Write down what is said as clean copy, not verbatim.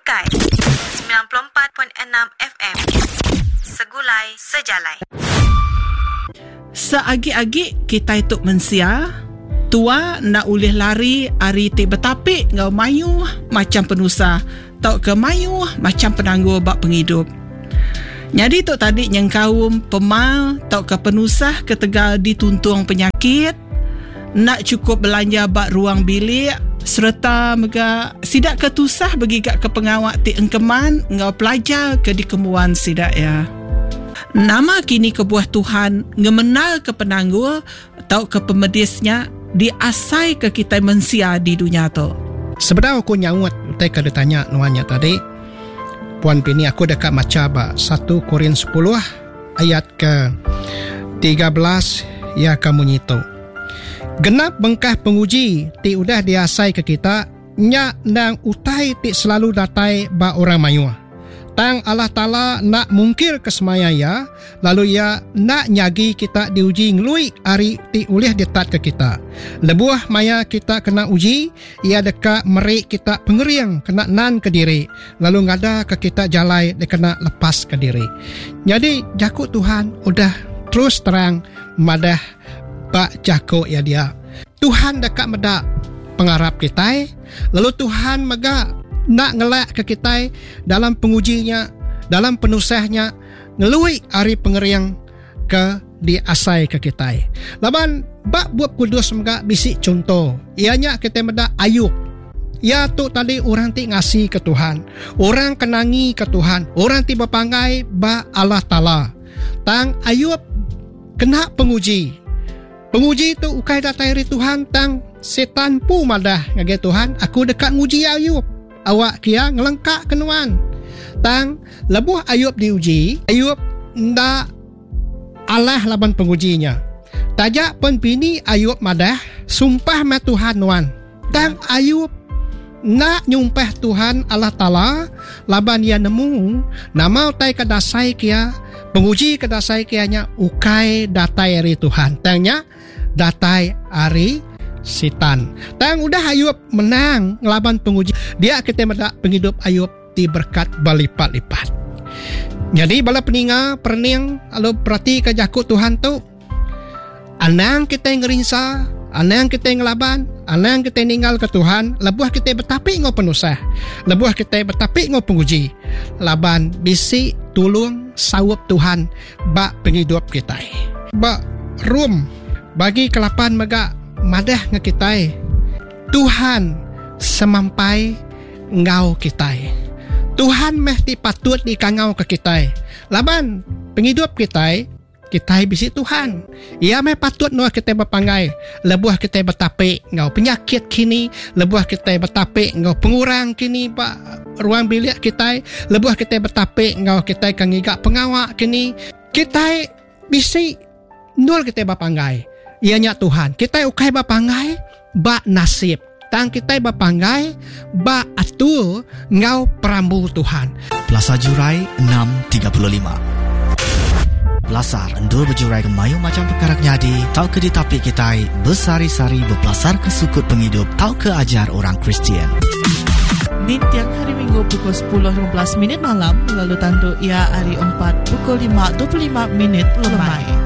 Pekan 94.6 FM. Segulai Sejalai. Seagi-agi kita itu mensia, tua nak ulih lari ari ti betapik ngau mayu macam penusah, tau ke mayu macam penangguh bak penghidup. Jadi tu tadi yang kaum pemal tau ke penusah ketegal dituntung penyakit, nak cukup belanja bak ruang bilik, serta mega sidak ketusah bagi gak ke pengawak ti engkeman ngau pelajar ke dikemuan sidak ya. Nama kini kebuah Tuhan ngemenal ke penangguh atau ke pemedisnya diasai ke kita mensia di dunia tu. Sebenarnya aku nyawat utai kada tanya nuanya tadi. Puan Pini aku dekat maca ba 1 Korin 10 ayat ke 13 ya kamu nyito. Genap bengkah penguji ti udah diasai ke kita nya nang utai ti selalu datai ba orang mayua. Tang Allah Ta'ala nak mungkir kesemaya ya, lalu ya nak nyagi kita diuji ngelui ari ti ulih detat ke kita. Lebuah maya kita kena uji, ia dekat merik kita pengeriang kena nan ke diri, lalu ngada ke kita jalai dia kena lepas ke diri. Jadi jakut Tuhan udah terus terang madah bak jakut ya dia. Tuhan dekat medak pengarap kita, lalu Tuhan mega nak ngelak ke kita dalam pengujinya, dalam penusahnya, ngelui ari pengeriang ke diasai ke kita. Laban bak buat kudus mega bisik contoh. Ianya kita meda Ayub. Ya tu tadi orang ti ngasih ke Tuhan, orang kenangi ke Tuhan, orang ti berpangai ba Allah Ta'ala. Tang Ayub kena penguji. Penguji tu ukai datai ri Tuhan tang setan pu madah ngage Tuhan, aku dekat nguji Ayub. Awak kia ngelengkak kenuan. Tang lebuh Ayub diuji, Ayub ndak alah laban pengujinya. Tajak pun bini Ayub madah sumpah ma Tuhan nuan. Tang Ayub nak nyumpah Tuhan Allah Ta'ala laban ia nemu nama utai kadasai kia, penguji kadasai kianya ukai datai ari Tuhan. Tangnya datai ari setan. Tang udah Ayub menang ngelaban penguji. Dia kita mendak penghidup Ayub di berkat berlipat-lipat. Jadi bala peninga perning alo berarti ke jakut Tuhan tu. Anang kita ngerinsa, anang kita ngelaban, anang kita ninggal ke Tuhan, lebuah kita bertapik ngau penusah, lebuah kita bertapik ngau penguji. Laban bisi tulung sawap Tuhan bak penghidup kita. Bak rum bagi kelapan mega madah ngekitai Tuhan semampai ngau kitai. Tuhan mesti patut dikangau ke kitai. Laban penghidup kitai bisi Tuhan. Ia meh patut nuah kita berpangai. Lebuah kita bertapik ngau penyakit kini, lebuah kita bertapik ngau pengurang kini pak ruang bilik kitai, lebuah kita bertapik ngau kitai kangigak pengawak kini. Kitai bisi nul kita berpangai. Ianya Tuhan, kita ukai bapangai ba nasib. Tang kita bapangai ba atul ngau perambu Tuhan. Plaza Jurai 635. Belasar endur berjurai kemayu macam perkara nyadi, tau ke ditapik kita bersari-sari berpelasar ke sukut penghidup, tau ke ajar orang Kristian. Di tiang hari Minggu pukul 10.15 malam, lalu tantu ia hari 4 pukul 5.25 lemai.